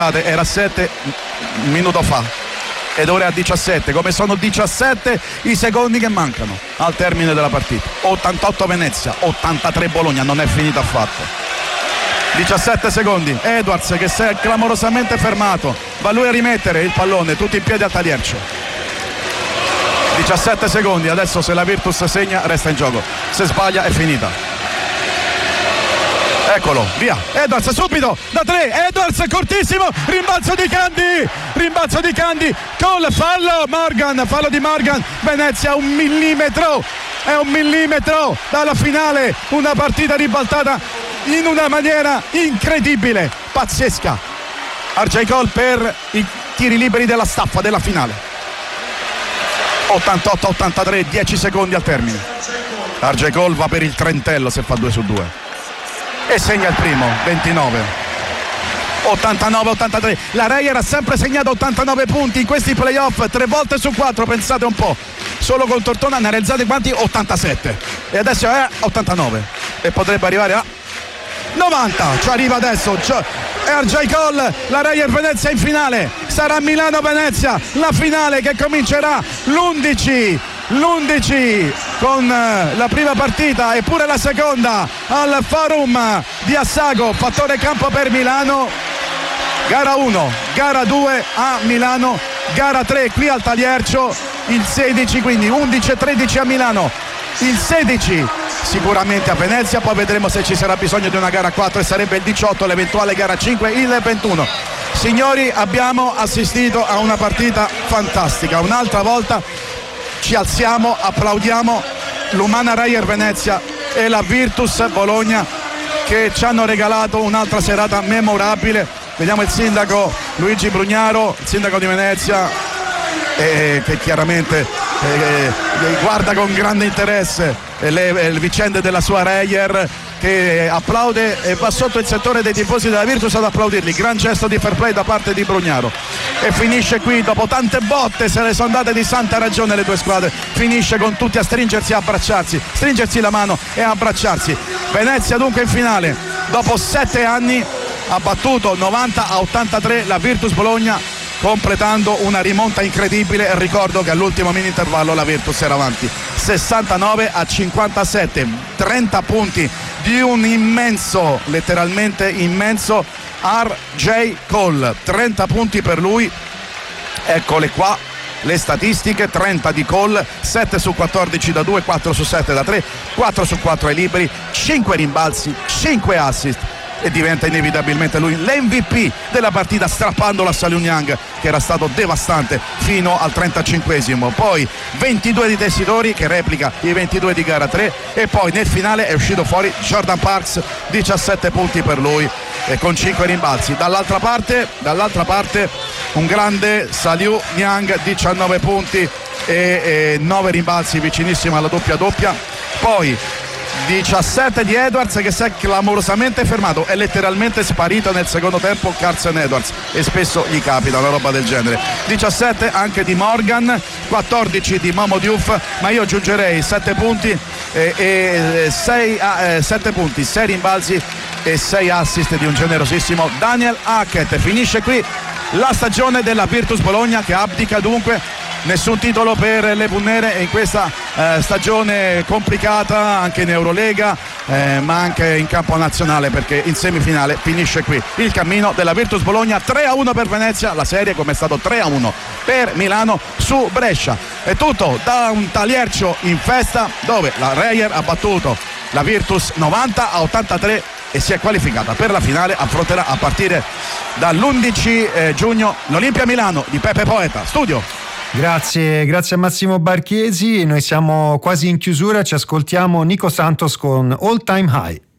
era 7 un minuto fa ed ora è a 17, come sono 17 i secondi che mancano al termine della partita. 88 Venezia, 83 Bologna, non è finita affatto. 17 secondi, Edwards che si è clamorosamente fermato, va lui a rimettere il pallone, tutti in piedi a Taliercio. 17 secondi, adesso se la Virtus segna resta in gioco, se sbaglia è finita. Eccolo, via, Edwards subito da 3, Edwards cortissimo, rimbalzo di Candy col fallo di Morgan, Venezia un millimetro dalla finale, una partita ribaltata in una maniera incredibile, pazzesca. RJ Cole per i tiri liberi della staffa della finale. 88-83, 10 secondi al termine. RJ Cole va per il trentello se fa 2 su 2 e segna il primo, 29. 89-83, la Reyer ha sempre segnato 89 punti in questi playoff, 3 volte su 4, pensate un po', solo con Tortona ne ha realizzati quanti? 87, e adesso è 89 e potrebbe arrivare a 90, ci arriva adesso RJ Cole, la Reyer Venezia in finale, sarà Milano-Venezia, la finale che comincerà l'11 con la prima partita e pure la seconda al Forum di Assago, fattore campo per Milano. Gara 1, gara 2 a Milano, gara 3 qui al Taliercio, il 16, quindi 11 e 13 a Milano, il 16 sicuramente a Venezia, poi vedremo se ci sarà bisogno di una gara 4 e sarebbe il 18, l'eventuale gara 5 il 21. Signori, abbiamo assistito a una partita fantastica, un'altra volta ci alziamo, applaudiamo l'Umana Reyer Venezia e la Virtus Bologna che ci hanno regalato un'altra serata memorabile. Vediamo il sindaco Luigi Brugnaro, il sindaco di Venezia, che chiaramente guarda con grande interesse le vicende della sua Reyer, che applaude e va sotto il settore dei tifosi della Virtus ad applaudirli. Gran gesto di fair play da parte di Brugnaro, e finisce qui, dopo tante botte se ne sono date di santa ragione le due squadre, finisce con tutti a stringersi e abbracciarsi, stringersi la mano e abbracciarsi. Venezia dunque in finale dopo 7 anni ha battuto 90-83 la Virtus Bologna, completando una rimonta incredibile. Ricordo che all'ultimo mini intervallo la Virtus era avanti 69-57, 30 punti di un immenso, letteralmente immenso RJ Cole, 30 punti per lui, eccole qua le statistiche: 30 di Cole, 7 su 14 da 2, 4 su 7 da 3, 4 su 4 ai liberi, 5 rimbalzi, 5 assist, e diventa inevitabilmente lui l'MVP della partita, strappandolo a Saliu Niang, che era stato devastante fino al 35esimo. Poi 22 di Tessitori, che replica i 22 di gara 3, e poi nel finale è uscito fuori Jordan Parks, 17 punti per lui e con 5 rimbalzi. Dall'altra parte un grande Saliu Niang, 19 punti e 9 rimbalzi, vicinissimo alla doppia. Poi 17 di Edwards, che si è clamorosamente fermato, è letteralmente sparito nel secondo tempo Carson Edwards, e spesso gli capita una roba del genere. 17 anche di Morgan, 14 di Momo Diouf, ma io aggiungerei 7 punti e 7 punti, 6 rimbalzi e 6 assist di un generosissimo Daniel Hackett. Finisce qui la stagione della Virtus Bologna, che abdica dunque. Nessun titolo per le Punnere in questa stagione complicata anche in Eurolega, ma anche in campo nazionale, perché in semifinale finisce qui il cammino della Virtus Bologna. 3-1 per Venezia, la serie come è stato 3-1 per Milano su Brescia. È tutto da un Taliercio in festa, dove la Reyer ha battuto la Virtus 90-83 e si è qualificata per la finale. Affronterà a partire dall'11 giugno l'Olimpia Milano di Pepe Poeta. Studio. Grazie a Massimo Barchiesi. Noi siamo quasi in chiusura, ci ascoltiamo Nico Santos con All Time High.